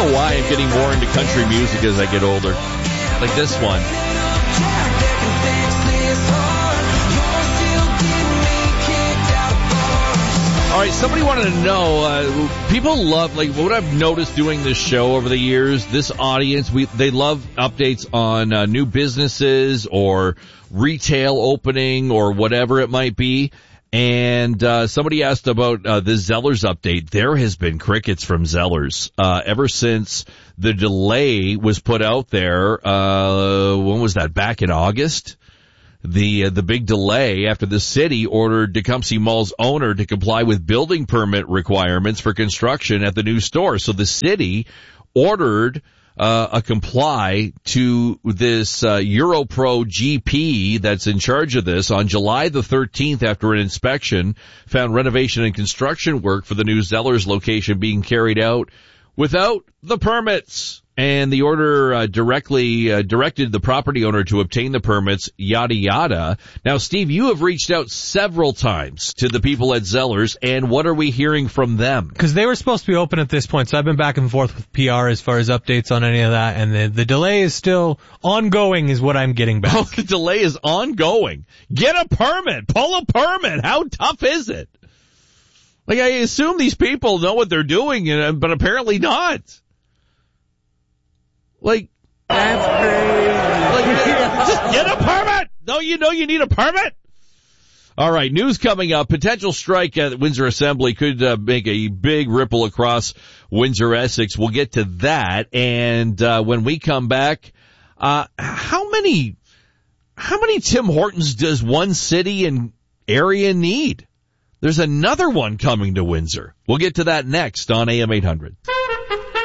know why I'm getting more into country music as I get older. Like this one. All right, somebody wanted to know, people love, like, what I've noticed doing this show over the years, this audience, they love updates on new businesses or retail opening or whatever it might be. And somebody asked about the Zellers update. There has been crickets from Zellers ever since the delay was put out there. When was that? Back in August? The big delay after the city ordered Tecumseh Mall's owner to comply with building permit requirements for construction at the new store. So the city ordered a comply to this Europro GP that's in charge of this on July the 13th after an inspection found renovation and construction work for the new Zellers location being carried out without the permits. And the order directed the property owner to obtain the permits, yada, yada. Now, Steve, you have reached out several times to the people at Zellers, and what are we hearing from them? Because they were supposed to be open at this point, so I've been back and forth with PR as far as updates on any of that, and the delay is still ongoing is what I'm getting back. Oh, the delay is ongoing. Get a permit. Pull a permit. How tough is it? Like, I assume these people know what they're doing, but apparently not. Like, that's crazy. Just get a permit. No, you know you need a permit. All right, news coming up. Potential strike at Windsor Assembly could make a big ripple across Windsor, Essex. We'll get to that. And when we come back, how many Tim Hortons does one city and area need? There's another one coming to Windsor. We'll get to that next on AM 800.